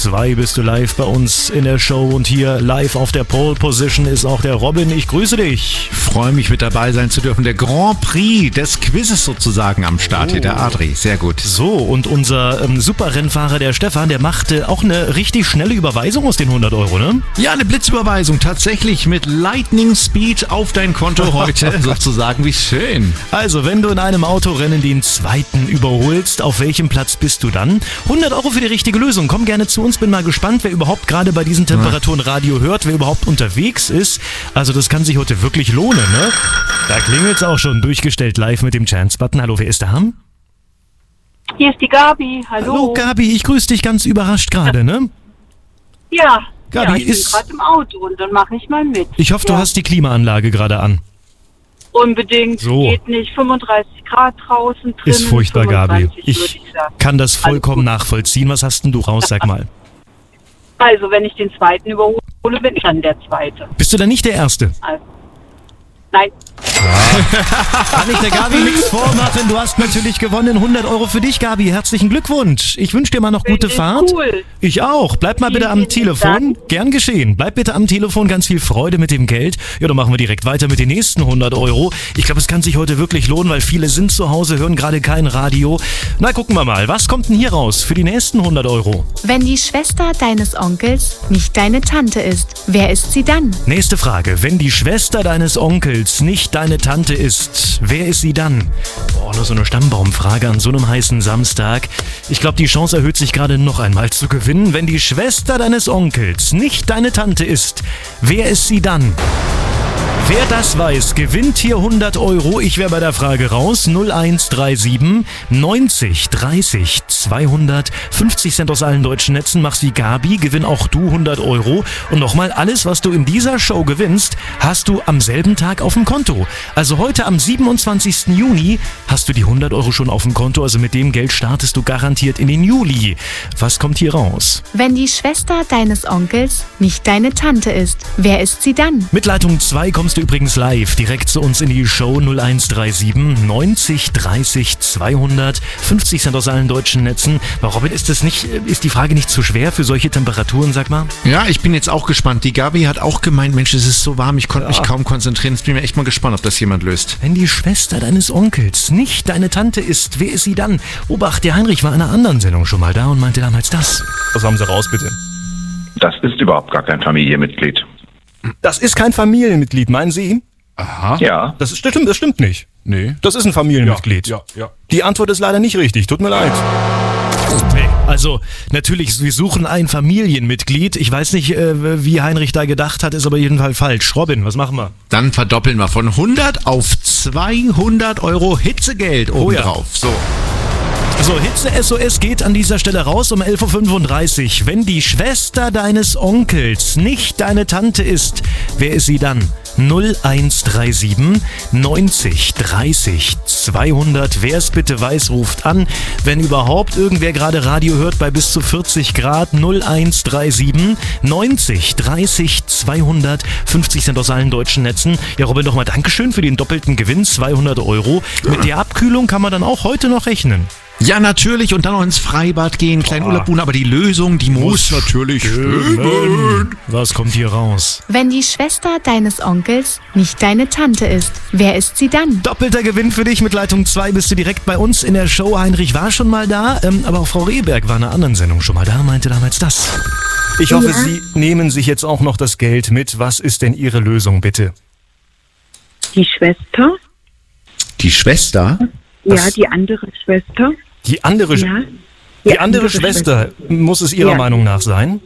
2 bist du live bei uns in der Show und hier live auf der Pole Position ist auch der Robin. Ich grüße dich. Freue mich, mit dabei sein zu dürfen. Der Grand Prix des Quizzes sozusagen am Start hier, der Adri. Sehr gut. So, und unser Superrennfahrer, der Stefan, der machte auch eine richtig schnelle Überweisung aus den 100 Euro, ne? Ja, eine Blitzüberweisung. Tatsächlich mit Lightning Speed auf dein Konto heute sozusagen. Wie schön. Also, wenn du in einem Autorennen den zweiten überholst, auf welchem Platz bist du dann? 100 Euro für die richtige Lösung. Komm gerne zu uns, bin mal gespannt, wer überhaupt gerade bei diesen Temperaturen Radio hört, wer überhaupt unterwegs ist. Also das kann sich heute wirklich lohnen, ne? Da klingelt's auch schon, durchgestellt live mit dem Chance-Button. Hallo, wer ist da? Hier ist die Gabi, hallo. Hallo Gabi, ich grüße dich ganz überrascht gerade, ne? Ja, Gabi, ich bin gerade im Auto und dann mache ich mal mit. Ich hoffe, du hast die Klimaanlage gerade an. Unbedingt, so. Geht nicht, 35 Grad draußen drin. Ist furchtbar, Gabi. Ich kann das vollkommen nachvollziehen. Was hast denn du raus, sag mal? Also, wenn ich den zweiten überhole, bin ich dann der Zweite. Bist du dann nicht der Erste? Also, nein. Kann ich der Gabi nichts vormachen. Du hast natürlich gewonnen. 100 Euro für dich, Gabi. Herzlichen Glückwunsch. Ich wünsche dir mal noch gute Fahrt. Cool. Ich auch. Bleib mal bitte am Telefon. Gern geschehen. Bleib bitte am Telefon. Ganz viel Freude mit dem Geld. Ja, dann machen wir direkt weiter mit den nächsten 100 Euro. Ich glaube, es kann sich heute wirklich lohnen, weil viele sind zu Hause, hören gerade kein Radio. Na, gucken wir mal. Was kommt denn hier raus für die nächsten 100 Euro? Wenn die Schwester deines Onkels nicht deine Tante ist, wer ist sie dann? Nächste Frage. Wenn die Schwester deines Onkels nicht deine Tante ist, wer ist sie dann? Boah, nur so eine Stammbaumfrage an so einem heißen Samstag. Ich glaube, die Chance erhöht sich gerade noch einmal zu gewinnen. Wenn die Schwester deines Onkels nicht deine Tante ist, wer ist sie dann? Wer das weiß, gewinnt hier 100 Euro. Ich wäre bei der Frage raus. 0137 90 30 200 50 Cent aus allen deutschen Netzen. Mach's wie Gabi, gewinn auch du 100 Euro. Und nochmal, alles, was du in dieser Show gewinnst, hast du am selben Tag auf dem Konto. Also heute am 27. Juni hast du die 100 Euro schon auf dem Konto. Also mit dem Geld startest du garantiert in den Juli. Was kommt hier raus? Wenn die Schwester deines Onkels nicht deine Tante ist, wer ist sie dann? Mit Leitung 2 kommst du übrigens live direkt zu uns in die Show. 0137 90 30 200 50 Cent aus allen deutschen Netzen. Aber Robin, ist die Frage nicht zu schwer für solche Temperaturen, sag mal? Ja, ich bin jetzt auch gespannt. Die Gabi hat auch gemeint, Mensch, es ist so warm, ich konnte mich kaum konzentrieren. Jetzt bin ich mir echt mal gespannt, ob das jemand löst. Wenn die Schwester deines Onkels nicht deine Tante ist, wer ist sie dann? Obacht, der Heinrich war in einer anderen Sendung schon mal da und meinte damals das. Was haben Sie raus, bitte? Das ist überhaupt gar kein Familienmitglied. Das ist kein Familienmitglied, meinen Sie? Aha. Ja. Das stimmt nicht. Nee. Das ist ein Familienmitglied. Ja. Die Antwort ist leider nicht richtig, tut mir leid. Nee, also natürlich, wir suchen ein Familienmitglied. Ich weiß nicht, wie Heinrich da gedacht hat, ist aber jedenfalls falsch. Robin, was machen wir? Dann verdoppeln wir von 100 auf 200 Euro Hitzegeld obendrauf. So. So, Hitze-SOS geht an dieser Stelle raus um 11.35 Uhr. Wenn die Schwester deines Onkels nicht deine Tante ist, wer ist sie dann? 0137 90 30 200. Wer es bitte weiß, ruft an. Wenn überhaupt irgendwer gerade Radio hört bei bis zu 40 Grad, 0137 90 30 200 50 Cent aus allen deutschen Netzen. Ja, Robin, nochmal Dankeschön für den doppelten Gewinn, 200 Euro. Mit der Abkühlung kann man dann auch heute noch rechnen. Ja, natürlich. Und dann noch ins Freibad gehen, kleinen Urlaub buchen. Aber die Lösung, die muss natürlich stimmen. Was kommt hier raus? Wenn die Schwester deines Onkels nicht deine Tante ist, wer ist sie dann? Doppelter Gewinn für dich. Mit Leitung 2 bist du direkt bei uns in der Show. Heinrich war schon mal da, aber auch Frau Rehberg war in einer anderen Sendung schon mal da, meinte damals das. Ich hoffe, Sie nehmen sich jetzt auch noch das Geld mit. Was ist denn Ihre Lösung, bitte? Die Schwester. Die Schwester? Ja, die andere Schwester. Die andere, Ja. die andere Schwester, muss es Ihrer Meinung nach sein?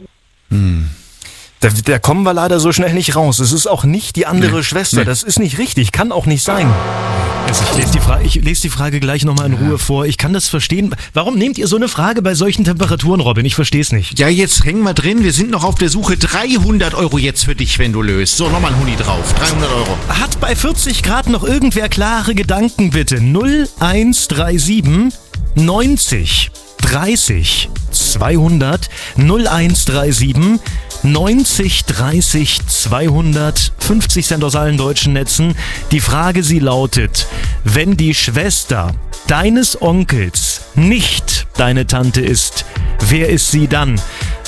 Da kommen wir leider so schnell nicht raus. Es ist auch nicht die andere Schwester. Das ist nicht richtig. Kann auch nicht sein. Also ich lese die Frage gleich nochmal in Ruhe vor. Ich kann das verstehen. Warum nehmt ihr so eine Frage bei solchen Temperaturen, Robin? Ich verstehe es nicht. Ja, jetzt hängen wir drin. Wir sind noch auf der Suche. 300 Euro jetzt für dich, wenn du löst. So, nochmal ein Huni drauf. 300 Euro. Hat bei 40 Grad noch irgendwer klare Gedanken, bitte? 0137 90 30 200 0137 90 30 200 50 Cent aus allen deutschen Netzen. Die Frage, sie lautet: Wenn die Schwester deines Onkels nicht deine Tante ist, wer ist sie dann?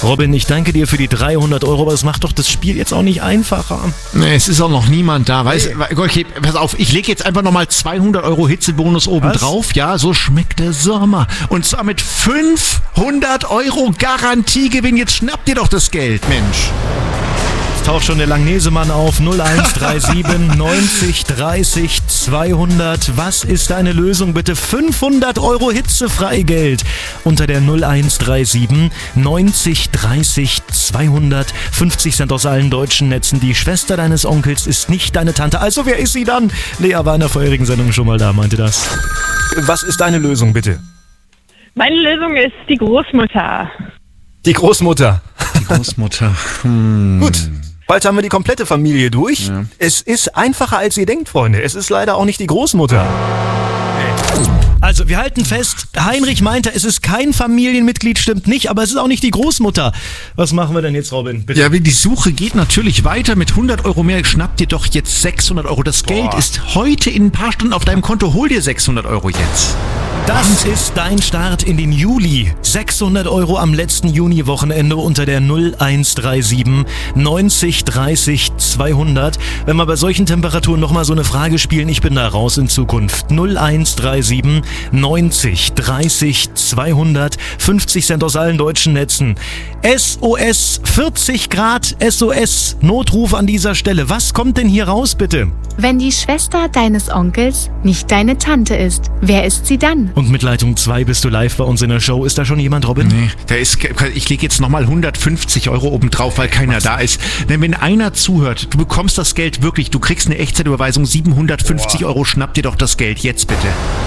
Robin, ich danke dir für die 300 Euro, aber es macht doch das Spiel jetzt auch nicht einfacher. Nee, es ist auch noch niemand da. Okay, pass auf, ich lege jetzt einfach nochmal 200 Euro Hitzebonus oben drauf. Ja, so schmeckt der Sommer. Und zwar mit 500 Euro Garantiegewinn. Jetzt schnappt ihr doch das Geld, Mensch. Taucht schon der Langnesemann auf. 0137 90 30 200. Was ist deine Lösung? Bitte 500 Euro Hitzefreigeld unter der 0137 90 30 200. 50 Cent aus allen deutschen Netzen. Die Schwester deines Onkels ist nicht deine Tante. Also wer ist sie dann? Lea war in der vorherigen Sendung schon mal da, meinte das. Was ist deine Lösung, bitte? Meine Lösung ist die Großmutter. Die Großmutter. Die Großmutter. Gut. Bald haben wir die komplette Familie durch. Ja. Es ist einfacher, als ihr denkt, Freunde. Es ist leider auch nicht die Großmutter. Also, wir halten fest, Heinrich meinte, es ist kein Familienmitglied, stimmt nicht, aber es ist auch nicht die Großmutter. Was machen wir denn jetzt, Robin? Bitte. Ja, die Suche geht natürlich weiter. Mit 100 Euro mehr schnappt dir doch jetzt 600 Euro. Das Geld ist heute in ein paar Stunden auf deinem Konto. Hol dir 600 Euro jetzt. Das ist dein Start in den Juli. 600 Euro am letzten Juni-Wochenende unter der 0137 90 30 200. Wenn wir bei solchen Temperaturen nochmal so eine Frage spielen, ich bin da raus in Zukunft. 0137 90 30 200. 50 Cent aus allen deutschen Netzen. SOS 40 Grad SOS. Notruf an dieser Stelle. Was kommt denn hier raus, bitte? Wenn die Schwester deines Onkels nicht deine Tante ist, wer ist sie dann? Und mit Leitung 2 bist du live bei uns in der Show. Ist da schon jemand, Robin? Nee, ich lege jetzt nochmal 150 Euro oben drauf, weil keiner da ist. Denn wenn einer zuhört, du bekommst das Geld wirklich, du kriegst eine Echtzeitüberweisung, 750 Euro, schnapp dir doch das Geld jetzt bitte.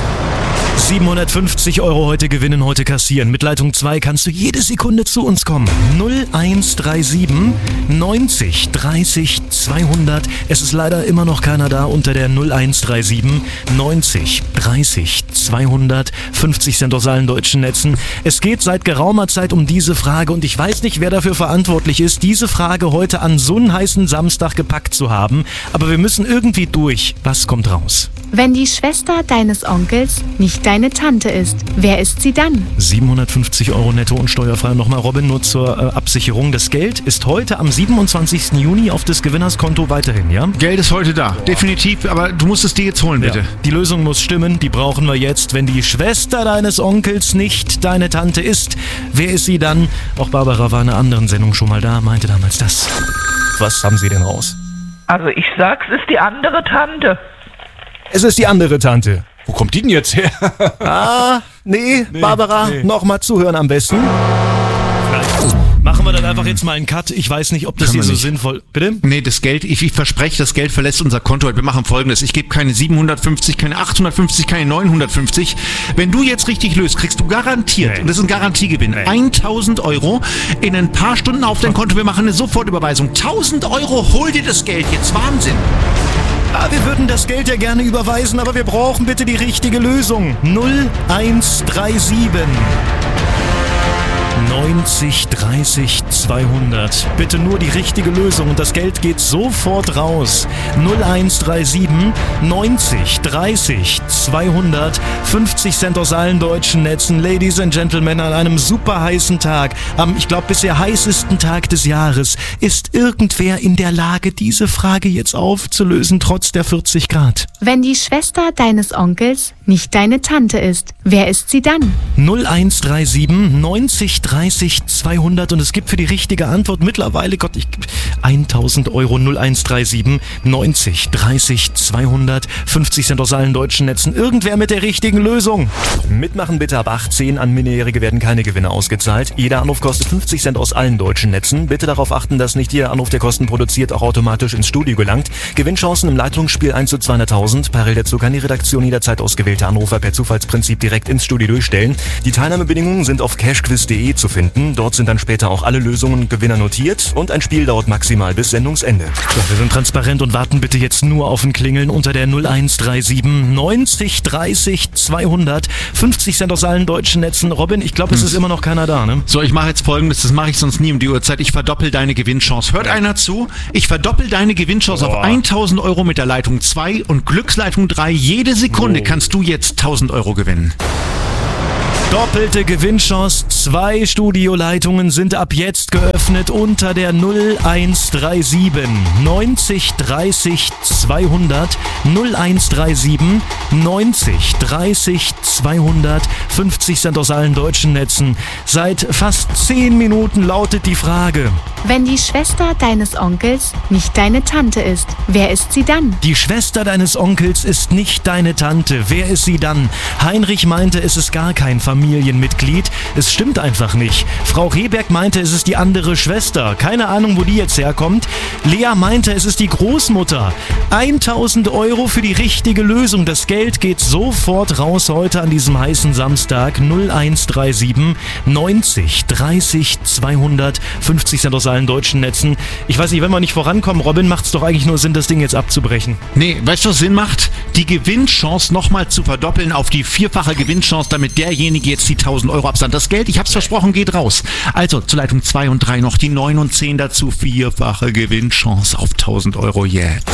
750 Euro heute gewinnen, heute kassieren. Mit Leitung 2 kannst du jede Sekunde zu uns kommen. 0137 90 30 200. Es ist leider immer noch keiner da unter der 0137 90 30 200. 50 Cent aus allen deutschen Netzen. Es geht seit geraumer Zeit um diese Frage und ich weiß nicht, wer dafür verantwortlich ist, diese Frage heute an so einen heißen Samstag gepackt zu haben. Aber wir müssen irgendwie durch. Was kommt raus? Wenn die Schwester deines Onkels nicht deine Tante ist, wer ist sie dann? 750 Euro netto und steuerfrei. Nochmal, Robin, nur zur Absicherung. Das Geld ist heute am 27. Juni auf des Gewinners Konto weiterhin, ja? Geld ist heute da, definitiv, aber du musst es dir jetzt holen, bitte. Ja. Die Lösung muss stimmen, die brauchen wir jetzt. Wenn die Schwester deines Onkels nicht deine Tante ist, wer ist sie dann? Auch Barbara war in einer anderen Sendung schon mal da, meinte damals das. Was haben Sie denn raus? Also ich sag's, ist die andere Tante. Es ist die andere Tante. Wo kommt die denn jetzt her? Nee, Barbara, nochmal zuhören am besten. Vielleicht machen wir dann einfach jetzt mal einen Cut. Ich weiß nicht, ob das hier so sinnvoll... Bitte? Nee, das Geld, ich verspreche, das Geld verlässt unser Konto. Wir machen Folgendes. Ich gebe keine 750, keine 850, keine 950. Wenn du jetzt richtig löst, kriegst du garantiert, und das ist ein Garantiegewinn, 1000 Euro in ein paar Stunden auf dein Konto. Wir machen eine Sofortüberweisung. 1000 Euro, hol dir das Geld jetzt. Wahnsinn. Wir würden das Geld ja gerne überweisen, aber wir brauchen bitte die richtige Lösung. 0137 90 30 200. Bitte nur die richtige Lösung und das Geld geht sofort raus. 0137 90 30 200. 50 Cent aus allen deutschen Netzen. Ladies and Gentlemen, an einem super heißen Tag, am, ich glaube, bisher heißesten Tag des Jahres, ist irgendwer in der Lage, diese Frage jetzt aufzulösen, trotz der 40 Grad. Wenn die Schwester deines Onkels nicht deine Tante ist, wer ist sie dann? 0137 90 30 200 und es gibt für die richtige Antwort mittlerweile, 1000 Euro. 0137 90 30 200. 50 Cent aus allen deutschen Netzen. Irgendwer mit der richtigen Lösung. Mitmachen bitte ab 18. An Minderjährige werden keine Gewinne ausgezahlt. Jeder Anruf kostet 50 Cent aus allen deutschen Netzen. Bitte darauf achten, dass nicht jeder Anruf, der Kosten produziert, auch automatisch ins Studio gelangt. Gewinnchancen im Leitungsspiel 1 zu 200.000. Parallel dazu kann die Redaktion jederzeit ausgewählte Anrufer per Zufallsprinzip direkt ins Studio durchstellen. Die Teilnahmebedingungen sind auf cashquiz.de zu finden. Dort sind dann später auch alle Lösungen und Gewinner notiert und ein Spiel dauert maximal bis Sendungsende. So, wir sind transparent und warten bitte jetzt nur auf ein Klingeln unter der 0137 90 30 200. 50 Cent aus allen deutschen Netzen. Robin, ich glaube, es ist immer noch keiner da, ne? So, ich mache jetzt Folgendes, das mache ich sonst nie um die Uhrzeit. Ich verdoppel deine Gewinnchance. Hört einer zu? Ich verdoppel deine Gewinnchance auf 1000 Euro mit der Leitung 2 und Glücksleitung 3. Jede Sekunde kannst du jetzt 1000 Euro gewinnen. Doppelte Gewinnchance. 2 Studioleitungen sind ab jetzt geöffnet unter der 0137 90 30 200 0137 90 30 200. 50 Cent aus allen deutschen Netzen. Seit fast 10 Minuten lautet die Frage: Wenn die Schwester deines Onkels nicht deine Tante ist, wer ist sie dann? Die Schwester deines Onkels ist nicht deine Tante. Wer ist sie dann? Heinrich meinte, es ist gar kein Familienmitglied. Es stimmt einfach nicht. Frau Rehberg meinte, es ist die andere Schwester. Keine Ahnung, wo die jetzt herkommt. Lea meinte, es ist die Großmutter. 1000 Euro für die richtige Lösung. Das Geld geht sofort raus heute an diesem heißen Samstag. 0137 90 30 200. 50 Cent aus allen deutschen Netzen. Ich weiß nicht, wenn wir nicht vorankommen, Robin, macht es doch eigentlich nur Sinn, das Ding jetzt abzubrechen. Nee, weißt du, was Sinn macht? Die Gewinnchance nochmal zu verdoppeln auf die 4-fache Gewinnchance, damit derjenige jetzt die 1000 Euro absandt. Das Geld, ich hab's versprochen, geht raus. Also zu Leitung 2 und 3 noch die 9 und 10 dazu. 4-fache Gewinnchance auf 1000 Euro jetzt.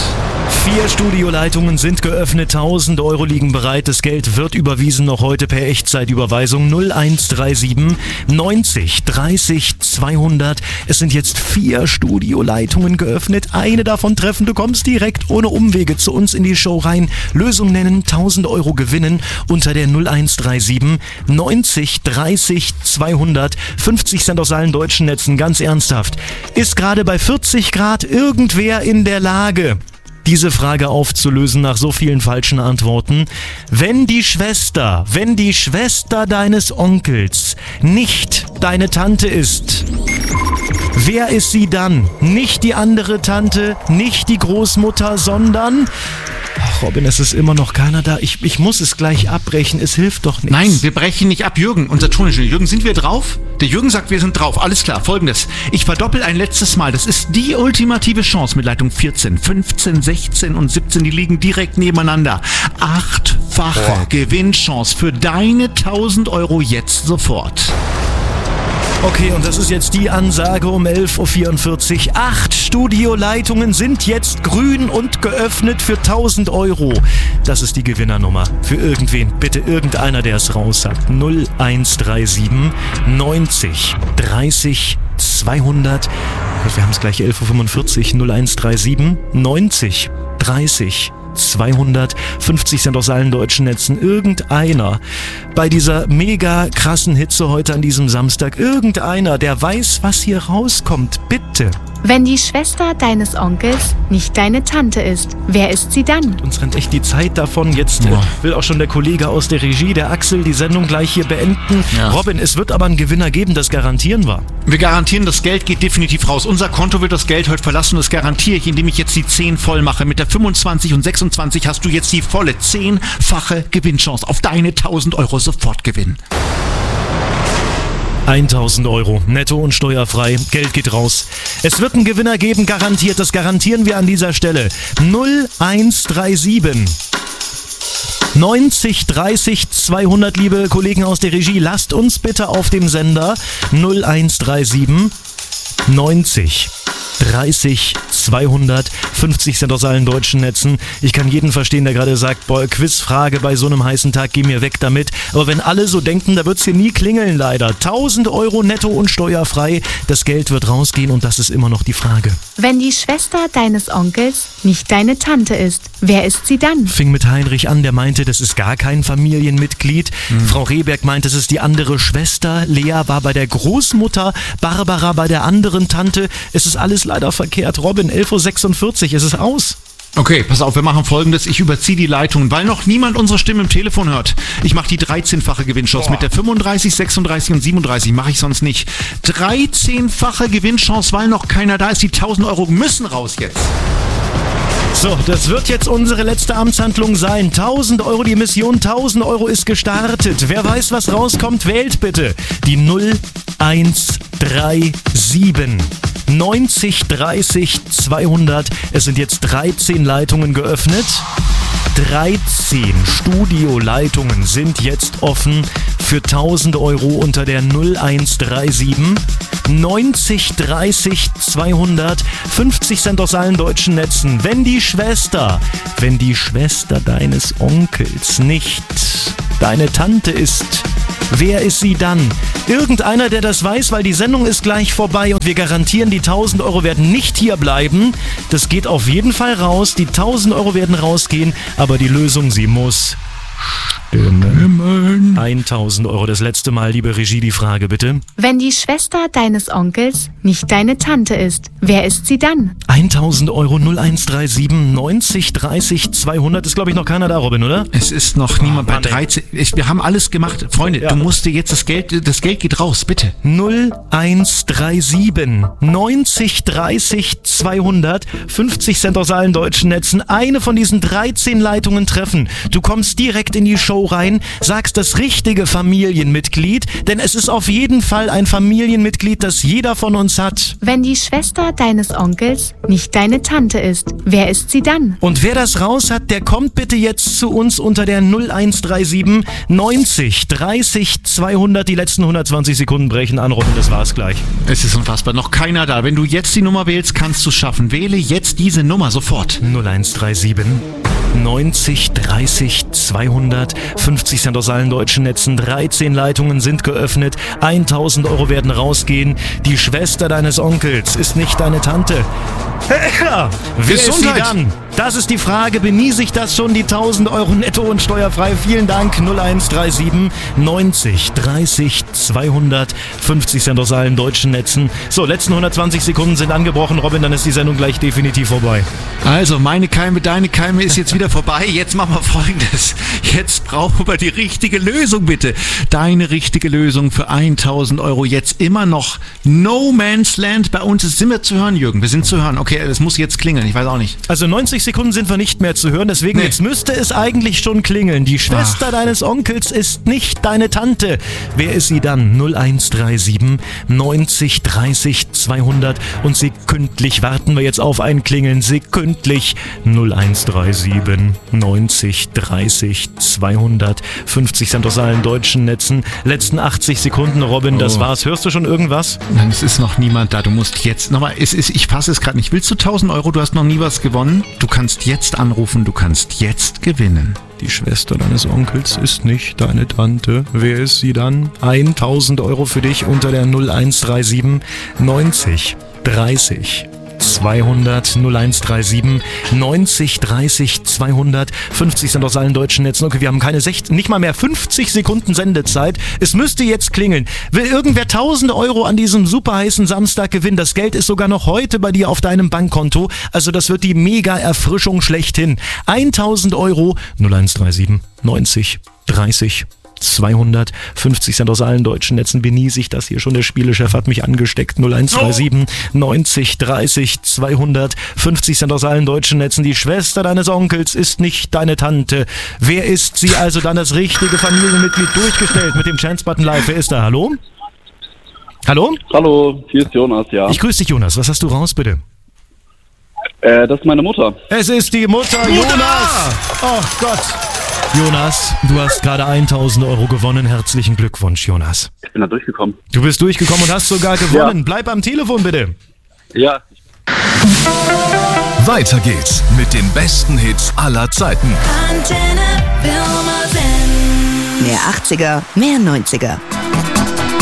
4 Studioleitungen sind geöffnet, 1000 Euro liegen bereit. Das Geld wird überwiesen noch heute per Echtzeitüberweisung 0137 90 30 200. Es sind jetzt 4 Studioleitungen geöffnet. Eine davon treffen. Du kommst direkt ohne Umwege zu uns in die Show rein. Lösung nennen, 1000 Euro gewinnen unter der 0137 90 30 200. 50 Cent aus allen deutschen Netzen. Ganz ernsthaft. Ist gerade bei 40 Grad irgendwer in der Lage, diese Frage aufzulösen nach so vielen falschen Antworten? Wenn die Schwester deines Onkels nicht deine Tante ist, wer ist sie dann? Nicht die andere Tante, nicht die Großmutter, sondern... Ach, Robin, es ist immer noch keiner da. Ich muss es gleich abbrechen. Es hilft doch nichts. Nein, wir brechen nicht ab, Jürgen. Unser Toningenieur. Jürgen, sind wir drauf? Der Jürgen sagt, wir sind drauf. Alles klar, Folgendes. Ich verdoppel ein letztes Mal. Das ist die ultimative Chance mit Leitung 14, 15, 16 und 17. Die liegen direkt nebeneinander. 8-fache Gewinnchance für deine 1000 Euro jetzt sofort. Okay, und das ist jetzt die Ansage um 11.44 Uhr. 8 Studioleitungen sind jetzt grün und geöffnet für 1000 Euro. Das ist die Gewinnernummer. Für irgendwen. Bitte irgendeiner, der es raus hat. 0137 90 30 200. Wir haben es gleich 11.45 Uhr. 0137 90 30 200, 50 Cent aus allen deutschen Netzen. Irgendeiner bei dieser mega krassen Hitze heute an diesem Samstag, irgendeiner, der weiß, was hier rauskommt. Bitte. Wenn die Schwester deines Onkels nicht deine Tante ist, wer ist sie dann? Uns rennt echt die Zeit davon. Jetzt will auch schon der Kollege aus der Regie, der Axel, die Sendung gleich hier beenden. Ja. Robin, es wird aber einen Gewinner geben, das garantieren wir. Wir garantieren, das Geld geht definitiv raus. Unser Konto wird das Geld heute verlassen und das garantiere ich, indem ich jetzt die 10 voll mache. Mit der 25 und 26 hast du jetzt die volle 10-fache Gewinnchance auf deine 1000 Euro Sofortgewinn. 1000 Euro, netto und steuerfrei, Geld geht raus. Es wird einen Gewinner geben, garantiert, das garantieren wir an dieser Stelle. 0137 90 30 200, liebe Kollegen aus der Regie, lasst uns bitte auf dem Sender 0137 90 30 200, 50 Cent aus allen deutschen Netzen. Ich kann jeden verstehen, der gerade sagt, boah, Quizfrage bei so einem heißen Tag, geh mir weg damit. Aber wenn alle so denken, da wird's hier nie klingeln leider. 1000 Euro netto und steuerfrei. Das Geld wird rausgehen und das ist immer noch die Frage. Wenn die Schwester deines Onkels nicht deine Tante ist, wer ist sie dann? Fing mit Heinrich an, der meinte, das ist gar kein Familienmitglied. Frau Rehberg meinte, es ist die andere Schwester. Lea war bei der Großmutter, Barbara bei der anderen Tante. Es ist alles leider verkehrt. Robin, 11.46 Uhr, es ist aus. Okay, pass auf, wir machen Folgendes. Ich überziehe die Leitungen, weil noch niemand unsere Stimme im Telefon hört. Ich mache die 13-fache Gewinnchance. Mit der 35, 36 und 37 mache ich sonst nicht. 13-fache Gewinnchance, weil noch keiner da ist. Die 1000 Euro müssen raus jetzt. So, das wird jetzt unsere letzte Amtshandlung sein. 1000 Euro, die Mission 1000 Euro ist gestartet. Wer weiß, was rauskommt, wählt bitte die 0137 90 30 200. Es sind jetzt 13 Leitungen geöffnet. 13 Studioleitungen sind jetzt offen für 1000 Euro unter der 0137 90 30 200, 50 Cent aus allen deutschen Netzen. Wenn die Schwester deines Onkels nicht deine Tante ist, wer ist sie dann? Irgendeiner, der das weiß, weil die Sendung ist gleich vorbei und wir garantieren, die 1.000 Euro werden nicht hier bleiben. Das geht auf jeden Fall raus, die 1.000 Euro werden rausgehen, aber die Lösung, sie muss stimmen. 1.000 Euro, das letzte Mal, liebe Regie, die Frage bitte. Wenn die Schwester deines Onkels nicht deine Tante ist, wer ist sie dann? 1.000 Euro 0137 90 30 200. Ist, glaube ich, noch keiner da, Robin, oder? Es ist noch niemand bei 13. Wir haben alles gemacht. Freunde, du musst dir jetzt das Geld geht raus, bitte. 0137 90 30 200. 50 Cent aus allen deutschen Netzen. Eine von diesen 13 Leitungen treffen. Du kommst direkt in die Show rein, sagst das richtige Familienmitglied, denn es ist auf jeden Fall ein Familienmitglied, das jeder von uns hat. Wenn die Schwester deines Onkels nicht deine Tante ist, wer ist sie dann? Und wer das raus hat, der kommt bitte jetzt zu uns unter der 0137 90 30 200. Die letzten 120 Sekunden brechen an, Robin, das war's gleich. Es ist unfassbar, noch keiner da. Wenn du jetzt die Nummer wählst, kannst du es schaffen. Wähle jetzt diese Nummer sofort. 0137 90 30 200, 50 Cent aus allen deutschen Netzen, 13 Leitungen sind geöffnet, 1.000 Euro werden rausgehen. Die Schwester deines Onkels ist nicht deine Tante. Wer ist sie dann? Das ist die Frage. Benieße ich das schon, die 1.000 Euro netto und steuerfrei? Vielen Dank. 0137 90 30 200, 50 Cent aus allen deutschen Netzen. So, letzten 120 Sekunden sind angebrochen, Robin, dann ist die Sendung gleich definitiv vorbei. Also, meine Keime, deine Keime ist jetzt wieder vorbei. Jetzt machen wir Folgendes. Jetzt brauchen wir die richtige Lösung, bitte. Deine richtige Lösung für 1.000 Euro. Jetzt immer noch No Man's Land. Bei uns sind wir zu hören, Jürgen. Wir sind zu hören. Okay, es muss jetzt klingeln. Ich weiß auch nicht. Also 90 Sekunden sind wir nicht mehr zu hören. Deswegen jetzt müsste es eigentlich schon klingeln. Die Schwester deines Onkels ist nicht deine Tante. Wer ist sie dann? 0137 90 30 200. Und sekündlich warten wir jetzt auf ein Klingeln. Sekündlich 0137 90 30 200, 50 Cent aus allen deutschen Netzen. Letzten 80 Sekunden, Robin, das war's. Hörst du schon irgendwas? Nein, es ist noch niemand da. Du musst jetzt nochmal, ich fasse es gerade nicht. Willst du 1.000 Euro? Du hast noch nie was gewonnen. Du kannst jetzt anrufen, du kannst jetzt gewinnen. Die Schwester deines Onkels ist nicht deine Tante. Wer ist sie dann? 1.000 Euro für dich unter der 0137 90 30 200, 0137 90 30 200, 50 Cent aus allen deutschen Netzen. Okay, wir haben nicht mal mehr 50 Sekunden Sendezeit. Es müsste jetzt klingeln. Will irgendwer 1.000 Euro an diesem super heißen Samstag gewinnen? Das Geld ist sogar noch heute bei dir auf deinem Bankkonto. Also das wird die Mega-Erfrischung schlechthin. 1.000 Euro, 0137 90 30 200, 50 Cent aus allen deutschen Netzen. Genieße ich das hier schon. Der Spielechef hat mich angesteckt. 0137 90 30 200, 50 Cent aus allen deutschen Netzen. Die Schwester deines Onkels ist nicht deine Tante. Wer ist sie also dann das richtige Familienmitglied? Durchgestellt mit dem Chance-Button live. Wer ist da? Hallo? Hallo? Hallo, hier ist Jonas, ja. Ich grüße dich, Jonas. Was hast du raus, bitte? Das ist meine Mutter. Es ist die Mutter, Jonas! Oh Gott! Jonas, du hast gerade 1.000 Euro gewonnen. Herzlichen Glückwunsch, Jonas. Ich bin da durchgekommen. Du bist durchgekommen und hast sogar gewonnen. Ja. Bleib am Telefon, bitte. Ja. Weiter geht's mit den besten Hits aller Zeiten. Mehr 80er, mehr 90er.